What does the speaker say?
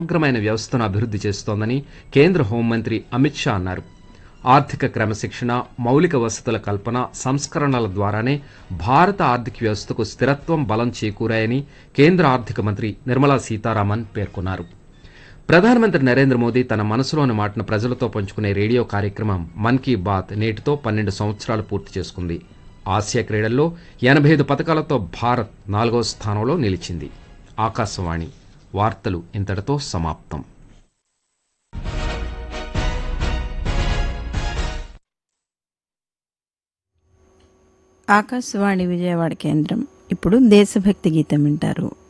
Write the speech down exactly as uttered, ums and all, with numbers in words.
సమగ్రమైన వ్యవస్థను అభివృద్ధి చేస్తోందని కేంద్ర హోంమంత్రి అమిత్ షా అన్నారు. ఆర్థిక క్రమశిక్షణ, మౌలిక వసతుల కల్పన, సంస్కరణల ద్వారానే భారత ఆర్థిక వ్యవస్థకు స్థిరత్వం, బలం చేకూరాయని కేంద్ర ఆర్థిక మంత్రి నిర్మలా సీతారామన్ పేర్కొన్నారు. ప్రధానమంత్రి నరేంద్ర మోదీ తన మనసులోని మాటను ప్రజలతో పంచుకునే రేడియో కార్యక్రమం మన్ కీ బాత్ నేటితో పన్నెండు సంవత్సరాలు పూర్తి చేసుకుంది. ఆసియా క్రీడల్లో ఎనభై ఐదు పథకాలతో భారత్ నాలుగో స్థానంలో నిలిచింది. ఆకాశవాణి వార్తలు ఇంతటితో సమాప్తం. ఆకాశవాణి విజయవాడ కేంద్రం. ఇప్పుడు దేశభక్తి గీతం వింటారు.